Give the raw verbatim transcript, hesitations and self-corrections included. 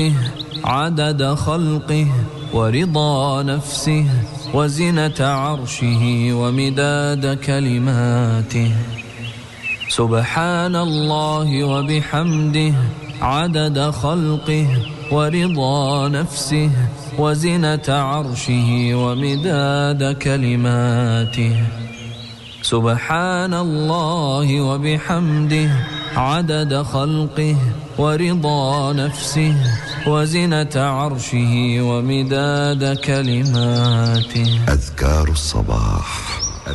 عدد خلقه ورضا نفسه وزنة عرشه ومداد كلماته. سبحان الله وبحمده عدد خلقه ورضا نفسه وزنة عرشه ومداد كلماته. سبحان الله وبحمده عدد خلقه ورضا نفسه وزنة عرشه ومداد كلماته. أذكار الصباح.